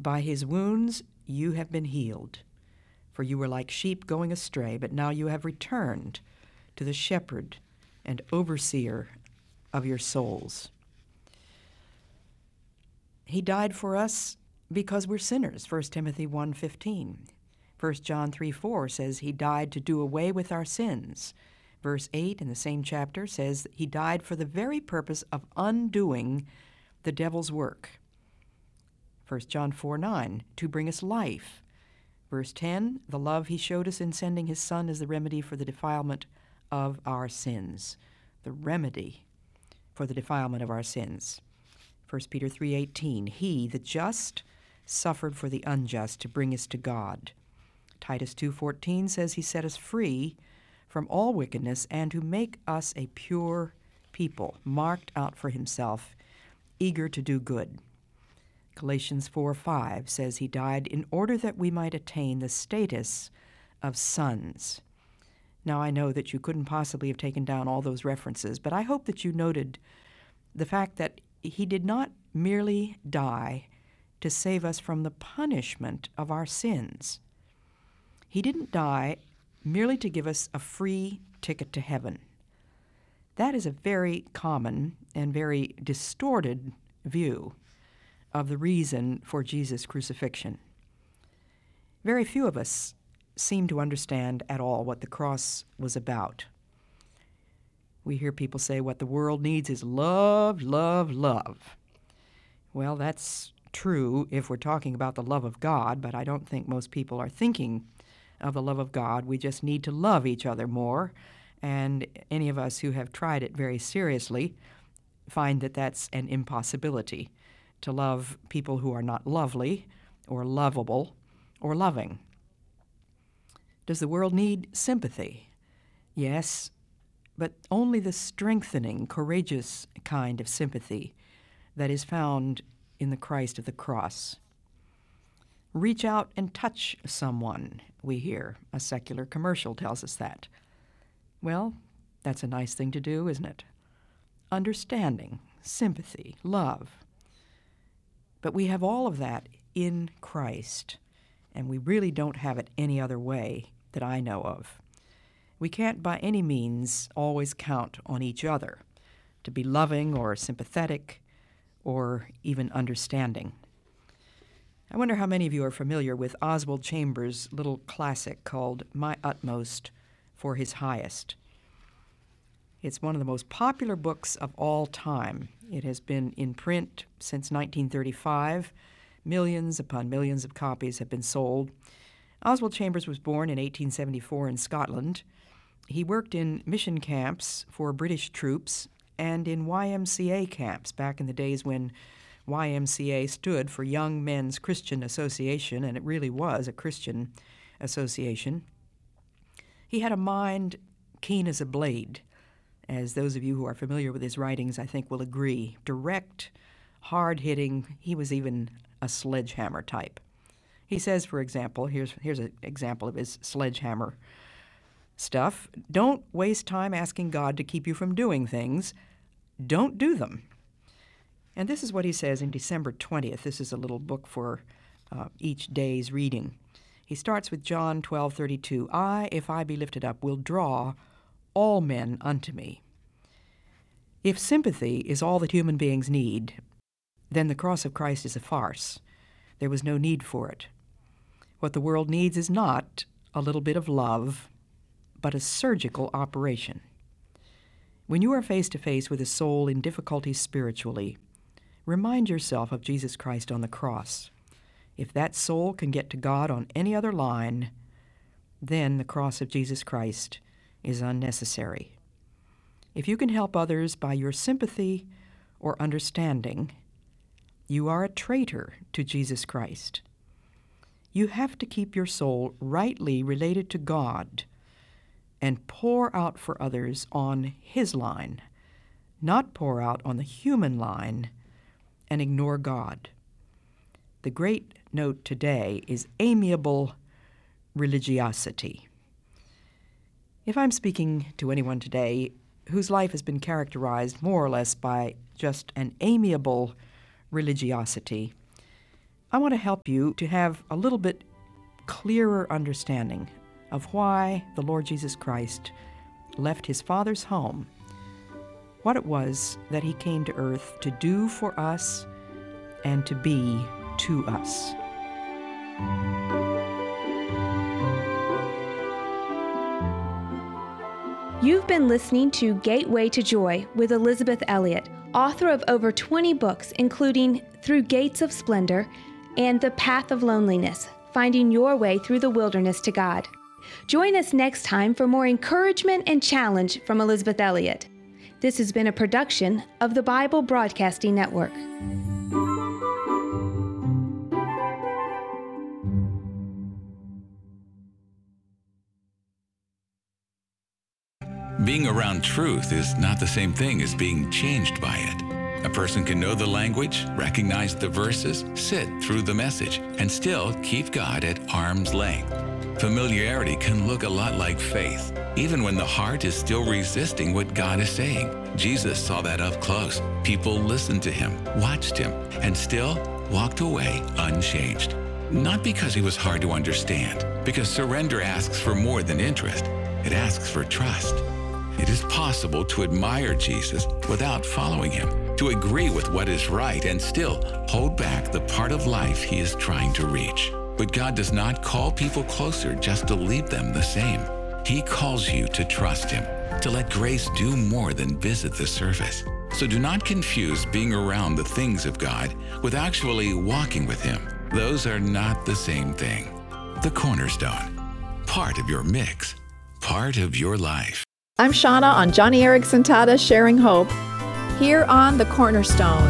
By his wounds you have been healed. For you were like sheep going astray, but now you have returned to the shepherd and overseer of your souls. He died for us because we're sinners, 1 Timothy 1:15. 1 John 3:4 says he died to do away with our sins. Verse 8 in the same chapter says he died for the very purpose of undoing the devil's work. 1 John 4:9, to bring us life. Verse 10, the love he showed us in sending his Son is the remedy for the defilement of our sins. The remedy for the defilement of our sins. 1 Peter 3:18, he, the just, suffered for the unjust to bring us to God. Titus 2:14 says he set us free from all wickedness and to make us a pure people, marked out for himself, eager to do good. Galatians 4:5 says he died in order that we might attain the status of sons. Now, I know that you couldn't possibly have taken down all those references, but I hope that you noted the fact that he did not merely die to save us from the punishment of our sins. He didn't die merely to give us a free ticket to heaven. That is a very common and very distorted view of the reason for Jesus' crucifixion. Very few of us seem to understand at all what the cross was about. We hear people say what the world needs is love, love, love. Well, that's true if we're talking about the love of God, but I don't think most people are thinking of the love of God. We just need to love each other more, and any of us who have tried it very seriously find that that's an impossibility, to love people who are not lovely or lovable or loving. Does the world need sympathy? Yes, but only the strengthening, courageous kind of sympathy that is found in the Christ of the cross. Reach out and touch someone, we hear. A secular commercial tells us that. Well, that's a nice thing to do, isn't it? Understanding, sympathy, love. But we have all of that in Christ, and we really don't have it any other way that I know of. We can't by any means always count on each other to be loving or sympathetic or even understanding. I wonder how many of you are familiar with Oswald Chambers' little classic called My Utmost for His Highest. It's one of the most popular books of all time. It has been in print since 1935. Millions upon millions of copies have been sold. Oswald Chambers was born in 1874 in Scotland. He worked in mission camps for British troops and in YMCA camps back in the days when YMCA stood for Young Men's Christian Association, and it really was a Christian association. He had a mind keen as a blade, as those of you who are familiar with his writings, I think, will agree. Direct, hard-hitting, he was even a sledgehammer type. He says, for example, here's an example of his sledgehammer stuff. Don't waste time asking God to keep you from doing things. Don't do them. And this is what he says in December 20th. This is a little book for each day's reading. He starts with John 12:32. I, if I be lifted up, will draw all men unto me. If sympathy is all that human beings need, then the cross of Christ is a farce. There was no need for it. What the world needs is not a little bit of love, but a surgical operation. When you are face to face with a soul in difficulty spiritually, remind yourself of Jesus Christ on the cross. If that soul can get to God on any other line, then the cross of Jesus Christ is unnecessary. If you can help others by your sympathy or understanding, you are a traitor to Jesus Christ. You have to keep your soul rightly related to God and pour out for others on His line, not pour out on the human line and ignore God. The great note today is amiable religiosity. If I'm speaking to anyone today whose life has been characterized more or less by just an amiable religiosity, I want to help you to have a little bit clearer understanding of why the Lord Jesus Christ left his Father's home, what it was that he came to earth to do for us and to be to us. You've been listening to Gateway to Joy with Elizabeth Elliot, author of over 20 books, including Through Gates of Splendor and The Path of Loneliness, Finding Your Way Through the Wilderness to God. Join us next time for more encouragement and challenge from Elizabeth Elliot. This has been a production of the Bible Broadcasting Network. Being around truth is not the same thing as being changed by it. A person can know the language, recognize the verses, sit through the message, and still keep God at arm's length. Familiarity can look a lot like faith, even when the heart is still resisting what God is saying. Jesus saw that up close. People listened to him, watched him, and still walked away unchanged. Not because he was hard to understand, because surrender asks for more than interest. It asks for trust. It is possible to admire Jesus without following him, to agree with what is right and still hold back the part of life he is trying to reach. But God does not call people closer just to leave them the same. He calls you to trust him, to let grace do more than visit the surface. So do not confuse being around the things of God with actually walking with him. Those are not the same thing. The Cornerstone, part of your mix, part of your life. I'm Shauna on Johnny Erickson Tata Sharing Hope, here on The Cornerstone.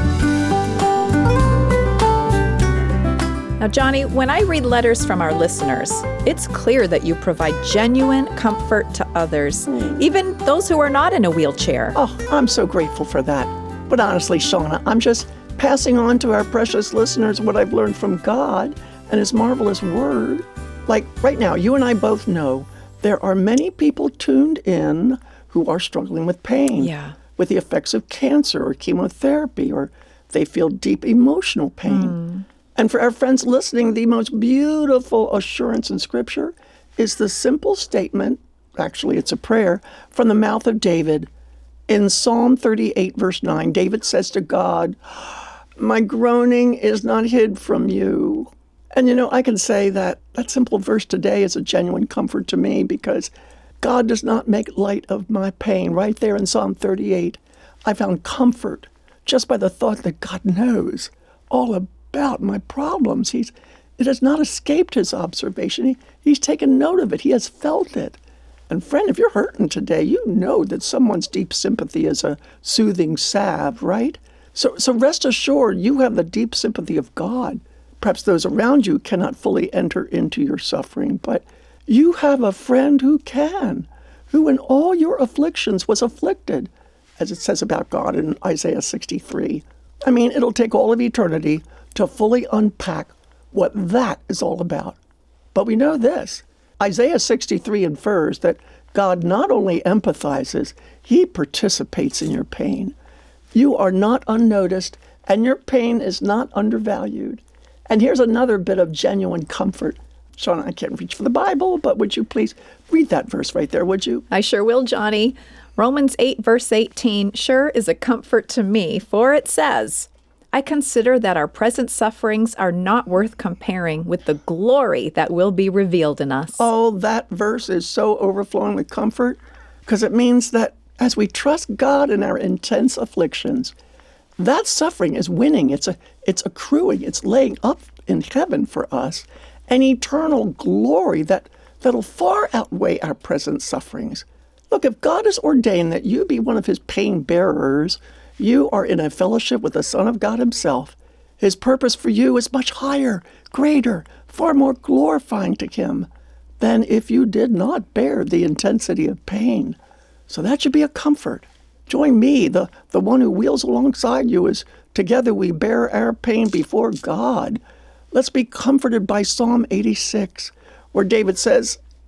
Now, Johnny, when I read letters from our listeners, it's clear that you provide genuine comfort to others, even those who are not in a wheelchair. Oh, I'm so grateful for that. But honestly, Shauna, I'm just passing on to our precious listeners what I've learned from God and his marvelous word. Like right now, you and I both know there are many people tuned in who are struggling with pain, with the effects of cancer or chemotherapy, or they feel deep emotional pain. And for our friends listening, the most beautiful assurance in Scripture is the simple statement, actually it's a prayer, from the mouth of David. In Psalm 38, verse 9, David says to God, "My groaning is not hid from you." And you know, I can say that simple verse today is a genuine comfort to me because God does not make light of my pain. Right there in Psalm 38, I found comfort just by the thought that God knows all about my problems. It has not escaped his observation. He's taken note of it. He has felt it. And friend, if you're hurting today, you know that someone's deep sympathy is a soothing salve, right? So rest assured, you have the deep sympathy of God. Perhaps those around you cannot fully enter into your suffering, but you have a friend who can, who in all your afflictions was afflicted, as it says about God in Isaiah 63. I mean, it'll take all of eternity to fully unpack what that is all about. But we know this. Isaiah 63 infers that God not only empathizes, he participates in your pain. You are not unnoticed, and your pain is not undervalued. And here's another bit of genuine comfort. Shauna, I can't reach for the Bible, but would you please read that verse right there, would you? I sure will, Johnny. Romans 8, verse 18, sure is a comfort to me, for it says, I consider that our present sufferings are not worth comparing with the glory that will be revealed in us. Oh, that verse is so overflowing with comfort, because it means that as we trust God in our intense afflictions, that suffering is winning. It's accruing. It's laying up in heaven for us an eternal glory that'll far outweigh our present sufferings. Look, if God has ordained that you be one of his pain bearers, you are in a fellowship with the Son of God himself. His purpose for you is much higher, greater, far more glorifying to him than if you did not bear the intensity of pain. So that should be a comfort. Join me, the one who wheels alongside you, as together we bear our pain before God. Let's be comforted by Psalm 86, where David says,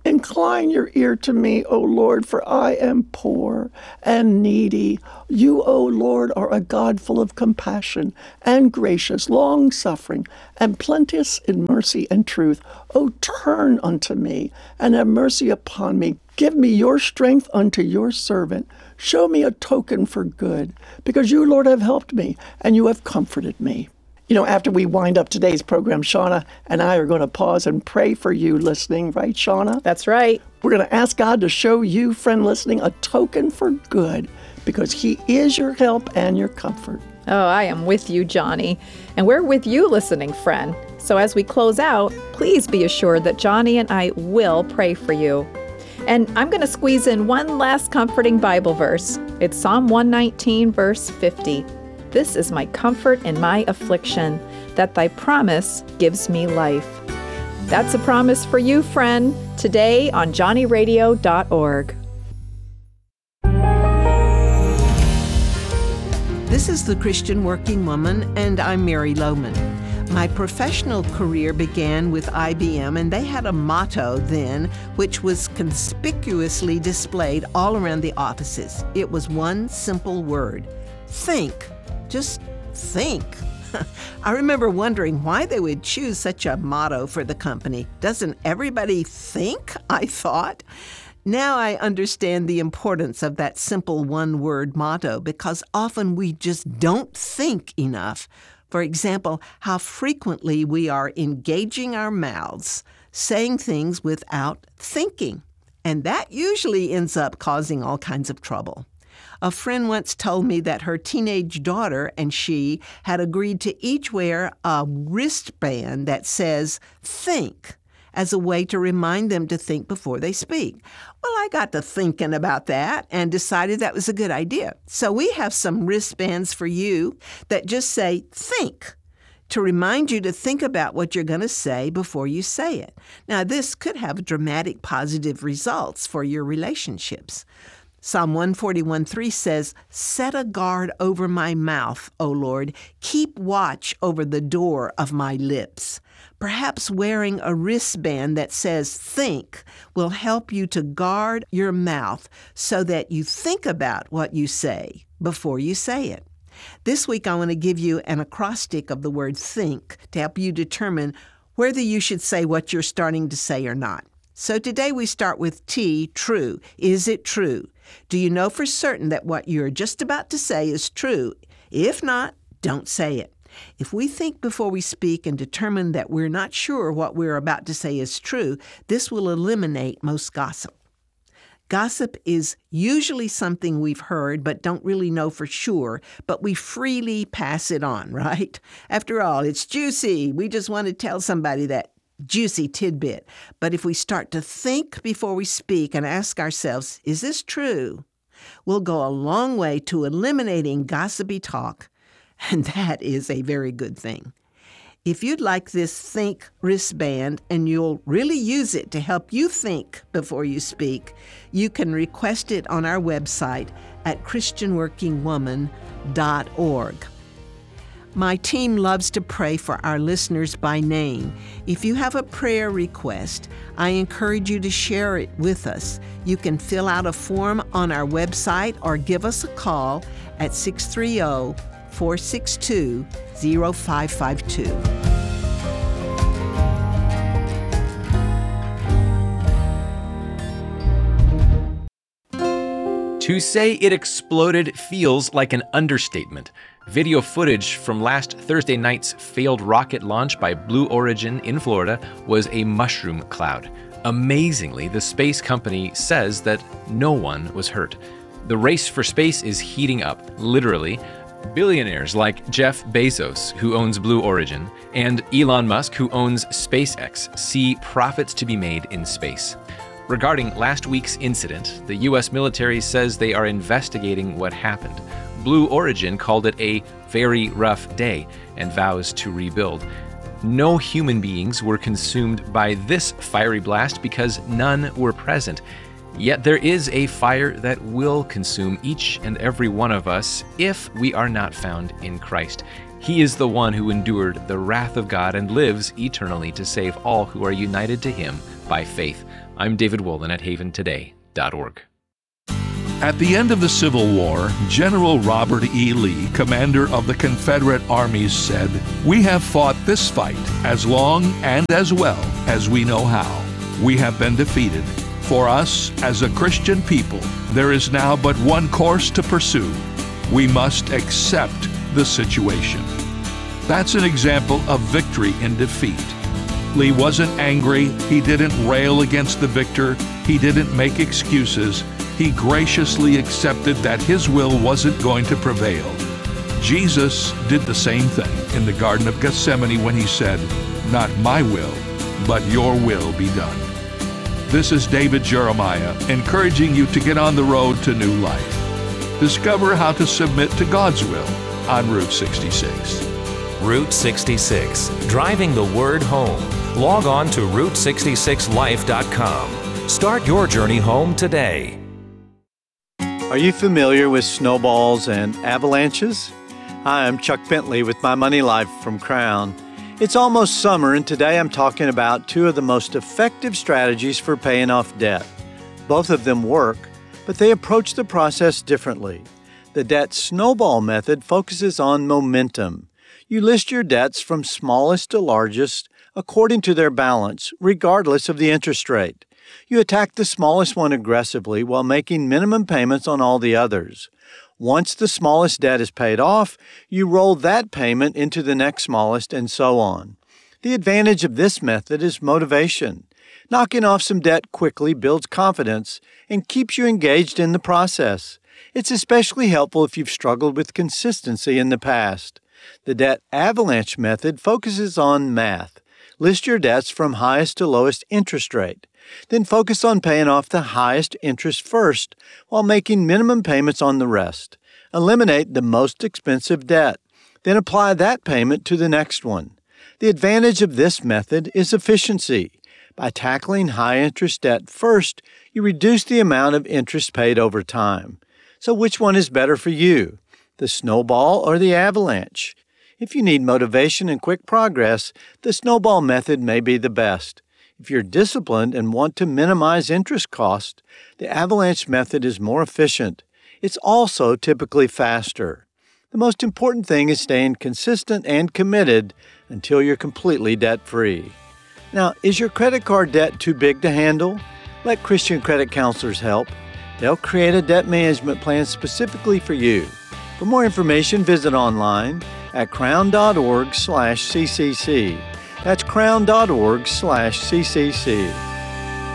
Incline your ear to me, O Lord, for I am poor and needy. You, O Lord, are a God full of compassion and gracious, long-suffering, and plenteous in mercy and truth. O turn unto me and have mercy upon me. Give me your strength unto your servant. Show me a token for good, because you, Lord, have helped me, and you have comforted me. You know, after we wind up today's program, Shauna and I are going to pause and pray for you listening, right, Shauna? That's right. We're going to ask God to show you, friend listening, a token for good, because he is your help and your comfort. Oh, I am with you, Johnny. And we're with you, listening friend. So as we close out, please be assured that Johnny and I will pray for you. And I'm going to squeeze in one last comforting Bible verse. It's Psalm 119, verse 50. This is my comfort in my affliction, that thy promise gives me life. That's a promise for you, friend, today on johnnyradio.org. This is The Christian Working Woman, and I'm Mary Lohman. My professional career began with IBM, and they had a motto then, which was conspicuously displayed all around the offices. It was one simple word: think. Just think. I remember wondering why they would choose such a motto for the company. Doesn't everybody think? I thought. Now I understand the importance of that simple one-word motto, because often we just don't think enough. For example, how frequently we are engaging our mouths, saying things without thinking. And that usually ends up causing all kinds of trouble. A friend once told me that her teenage daughter and she had agreed to each wear a wristband that says, think, as a way to remind them to think before they speak. Well, I got to thinking about that and decided that was a good idea. So we have some wristbands for you that just say, think, to remind you to think about what you're going to say before you say it. Now, this could have dramatic positive results for your relationships. Psalm 141:3 says, set a guard over my mouth, O Lord. Keep watch over the door of my lips. Perhaps wearing a wristband that says think will help you to guard your mouth so that you think about what you say before you say it. This week, I want to give you an acrostic of the word think to help you determine whether you should say what you're starting to say or not. So today we start with T, true. Is it true? Do you know for certain that what you're just about to say is true? If not, don't say it. If we think before we speak and determine that we're not sure what we're about to say is true, this will eliminate most gossip. Gossip is usually something we've heard but don't really know for sure, but we freely pass it on, right? After all, it's juicy. We just want to tell somebody that juicy tidbit. But if we start to think before we speak and ask ourselves, is this true? We'll go a long way to eliminating gossipy talk, and that is a very good thing. If you'd like this Think wristband and you'll really use it to help you think before you speak, you can request it on our website at christianworkingwoman.org. My team loves to pray for our listeners by name. If you have a prayer request, I encourage you to share it with us. You can fill out a form on our website or give us a call at 630-462-0552. To say it exploded feels like an understatement. Video footage from last Thursday night's failed rocket launch by Blue Origin in Florida was a mushroom cloud. Amazingly, the space company says that no one was hurt. The race for space is heating up, literally. Billionaires like Jeff Bezos, who owns Blue Origin, and Elon Musk, who owns SpaceX, see profits to be made in space. Regarding last week's incident, the U.S. military says they are investigating what happened. Blue Origin called it a very rough day and vows to rebuild. No human beings were consumed by this fiery blast because none were present. Yet there is a fire that will consume each and every one of us if we are not found in Christ. He is the one who endured the wrath of God and lives eternally to save all who are united to him by faith. I'm David Wolin at haventoday.org. At the end of the Civil War, General Robert E. Lee, commander of the Confederate armies, said, "We have fought this fight as long and as well as we know how. We have been defeated. For us, as a Christian people, there is now but one course to pursue. We must accept the situation." That's an example of victory in defeat. Lee wasn't angry. He didn't rail against the victor. He didn't make excuses. He graciously accepted that his will wasn't going to prevail. Jesus did the same thing in the Garden of Gethsemane when he said, "Not my will, but your will be done." This is David Jeremiah, encouraging you to get on the road to new life. Discover how to submit to God's will on Route 66. Route 66, driving the word home. Log on to Route66Life.com. Start your journey home today. Are you familiar with snowballs and avalanches? Hi, I'm Chuck Bentley with My Money Life from Crown. It's almost summer, and today I'm talking about two of the most effective strategies for paying off debt. Both of them work, but they approach the process differently. The debt snowball method focuses on momentum. You list your debts from smallest to largest according to their balance, regardless of the interest rate. You attack the smallest one aggressively while making minimum payments on all the others. Once the smallest debt is paid off, you roll that payment into the next smallest, and so on. The advantage of this method is motivation. Knocking off some debt quickly builds confidence and keeps you engaged in the process. It's especially helpful if you've struggled with consistency in the past. The debt avalanche method focuses on math. List your debts from highest to lowest interest rate. Then focus on paying off the highest interest first while making minimum payments on the rest. Eliminate the most expensive debt. Then apply that payment to the next one. The advantage of this method is efficiency. By tackling high-interest debt first, you reduce the amount of interest paid over time. So which one is better for you, the snowball or the avalanche? If you need motivation and quick progress, the snowball method may be the best. If you're disciplined and want to minimize interest costs, the avalanche method is more efficient. It's also typically faster. The most important thing is staying consistent and committed until you're completely debt-free. Now, is your credit card debt too big to handle? Let Christian credit counselors help. They'll create a debt management plan specifically for you. For more information, visit online at crown.org/ccc. That's crown.org/ccc.